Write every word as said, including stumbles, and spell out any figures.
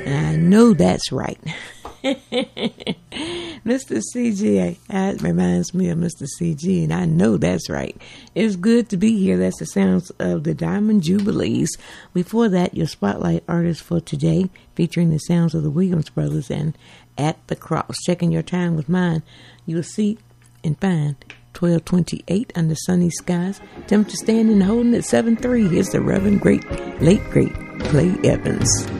And I know that's right. Mister C G, that reminds me of Mister C G, and I know that's right. It's good to be here. That's the sounds of the Diamond Jubilees. Before that, your spotlight artist for today, featuring the sounds of the Williams Brothers and At the Cross. Checking your time with mine, you will see and find twelve twenty-eight under sunny skies. Temperature standing and holding at seven three. Here's the Reverend Great, late great Clay Evans.